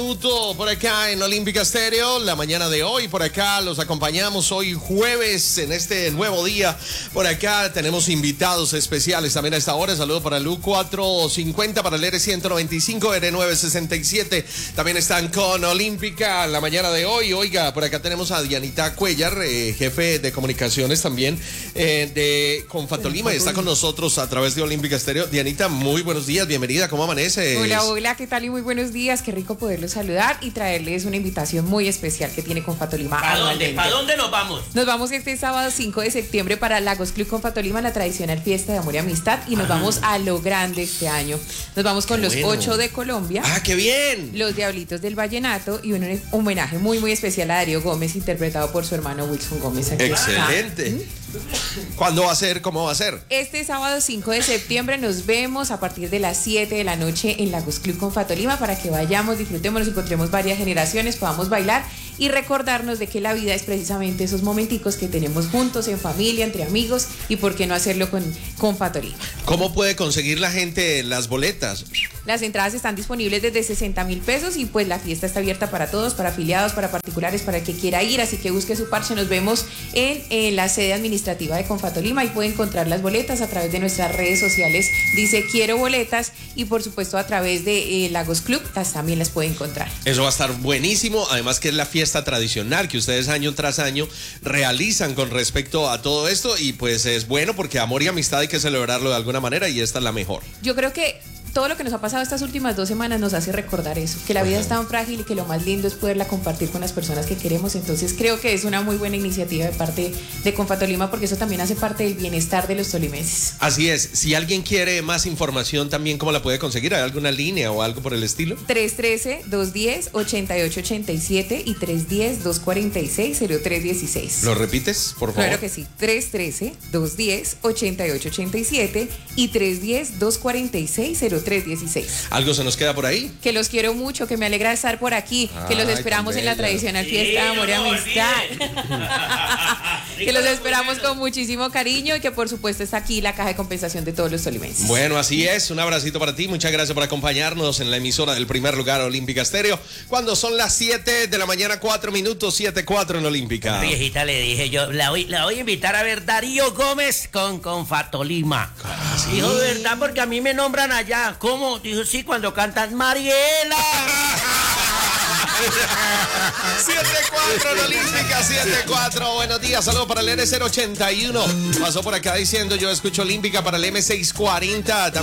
Por acá en Olímpica Estéreo, la mañana de hoy, por acá los acompañamos hoy jueves en este nuevo día. Por acá tenemos invitados especiales también a esta hora. Saludo para el U450, para el R195, R967. También están con Olímpica la mañana de hoy. Oiga, por acá tenemos a Dianita Cuellar, jefe de comunicaciones también de Confatolima, y está con nosotros a través de Olímpica Estéreo. Dianita, muy buenos días, bienvenida, ¿cómo amaneces? Hola, ¿qué tal? Y muy buenos días, qué rico poderlos saludar y traerles una invitación muy especial que tiene Confatolima. ¿Para dónde nos vamos? Nos vamos este sábado 5 de septiembre para Lagos Club Confatolima, la tradicional fiesta de amor y amistad, y nos vamos a lo grande este año. Nos vamos con los 8 de Colombia. ¡Ah, qué bien! Los Diablitos del Vallenato y un homenaje muy especial a Darío Gómez, interpretado por su hermano Wilson Gómez. Aquí ¡Excelente! ¿Cuándo va a ser? ¿Cómo va a ser? Este sábado 5 de septiembre nos vemos a partir de las 7 de la noche en Lagos Club Confatolima para que vayamos, disfrutemos, nos encontremos varias generaciones, podamos bailar y recordarnos de que la vida es precisamente esos momenticos que tenemos juntos, en familia, entre amigos, y por qué no hacerlo con Confatolima. ¿Cómo puede conseguir la gente las boletas? Las entradas están disponibles desde 60,000 pesos y pues la fiesta está abierta para todos, para afiliados, para particulares, para el que quiera ir, así que busque su parche. Nos vemos en la sede administrativa de Confatolima y puede encontrar las boletas a través de nuestras redes sociales. Dice quiero boletas, y por supuesto a través de Lagos Club también las puede encontrar. Eso va a estar buenísimo, además que es la fiesta tradicional que ustedes año tras año realizan con respecto a todo esto, y pues es bueno porque amor y amistad hay que celebrarlo de alguna manera, y esta es la mejor. Yo creo que todo lo que nos ha pasado estas últimas 2 semanas nos hace recordar eso, que la vida es tan frágil y que lo más lindo es poderla compartir con las personas que queremos. Entonces creo que es una muy buena iniciativa de parte de Confatolima, porque eso también hace parte del bienestar de los tolimenses. Así es, si alguien quiere más información también, ¿cómo la puede conseguir? ¿Hay alguna línea o algo por el estilo? 313-210-8887 y 310-246-0316. ¿Lo repites, por favor? Claro que sí, 313-210-8887 y 310-246-0316. ¿Algo se nos queda por ahí? Que los quiero mucho, que me alegra estar por aquí, que los esperamos en la tradicional fiesta de amor y amistad. Que los esperamos con muchísimo cariño, y que por supuesto está aquí la caja de compensación de todos los tolimenses. Bueno, así es, un abracito para ti, muchas gracias por acompañarnos en la emisora del primer lugar, Olímpica Estéreo, cuando son las 7 de la mañana, 4 minutos, 7:04 en Olímpica. Viejita, le dije yo, la voy a invitar a ver Darío Gómez con Confatolima. ¿Sí? Dijo, ¿verdad? Porque a mí me nombran allá. ¿Cómo? Dijo, sí, cuando cantan Mariela. 7:04 en Olímpica, 7:04. Buenos días, saludos para el R081. Pasó por acá diciendo yo escucho Olímpica para el M640.